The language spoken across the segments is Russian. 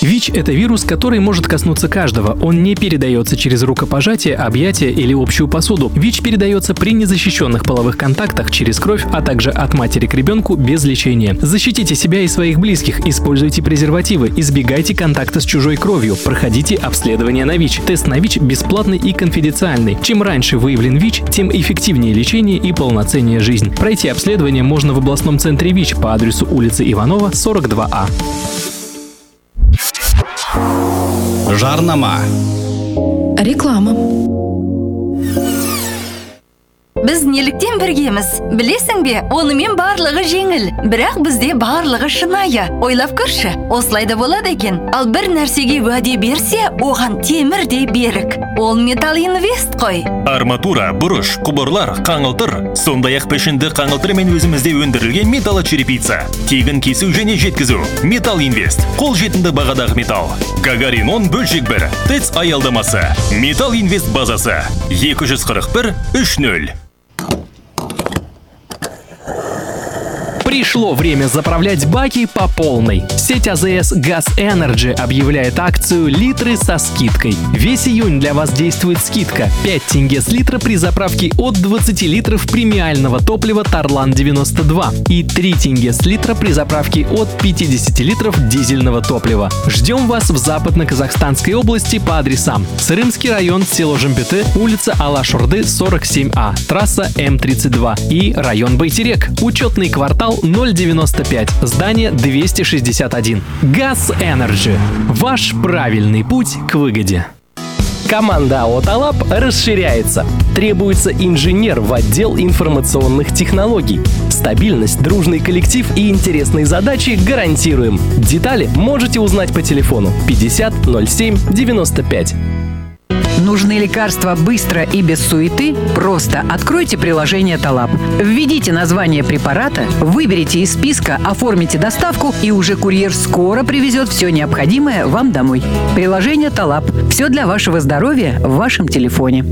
ВИЧ – это вирус, который может коснуться каждого. Он не передается через рукопожатие, объятия или общую посуду. ВИЧ передается при незащищенных половых контактах через кровь, а также от матери к ребенку без лечения. Защитите себя и своих близких, используйте презервативы, избегайте контакта с чужой кровью, проходите обследование на ВИЧ. Тест на ВИЧ бесплатный и конфиденциальный. Чем раньше выявлен ВИЧ, тем эффективнее лечение и полноценнее жизнь. Пройти обследование можно в областном центре ВИЧ по адресу улицы Иванова, 42А. Жарнама. Реклама. Biz неліктен біргеміз? Білесің бе, онымен барлығы жеңіл. Бірақ бізде барлығы шынайы. Ойлап көрші, осылайда болады екен. Ал бір нәрсеге уәде берсе, оған темірдей берік. Ол Металл Инвест қой. Арматура, бұрыш, құбырлар, қаңылтыр, сондай-ақ пішінді қаңылтырмен өзімізде өндірілген металлочерепица. Тегін кесу және жеткізу. Металл Инвест. Қолжетімді бағадағы металл. Гагарин 10 бөлшек 1. ТЭЦ аялдамасы. Металл Инвест базасы. 241-30. Пришло время заправлять баки по полной. Сеть АЗС Gas Energy объявляет акцию «Литры со скидкой». Весь июнь для вас действует скидка 5 тенге с литра при заправке от 20 литров премиального топлива Тарлан-92 и 3 тенге с литра при заправке от 50 литров дизельного топлива. Ждем вас в Западно-Казахстанской области по адресам: Сырымский район, село Жемпеты, улица Алаш-Орды, 47А, трасса М32 и район Байтерек, учетный квартал 095, здание 261. Gas Energy. Ваш правильный путь к выгоде. Команда АО «Талап» расширяется. Требуется инженер в отдел информационных технологий. Стабильность, дружный коллектив и интересные задачи гарантируем. Детали можете узнать по телефону 50 07 95. Нужны лекарства быстро и без суеты? Просто откройте приложение «Талап». Введите название препарата, выберите из списка, оформите доставку, и уже курьер скоро привезет все необходимое вам домой. Приложение «Талап». Все для вашего здоровья в вашем телефоне.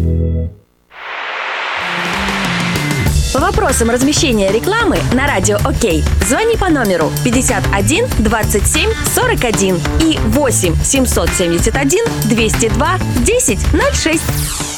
По вопросам размещения рекламы на радио ОК звони по номеру 51 27 41 и 8 771 202 10 06.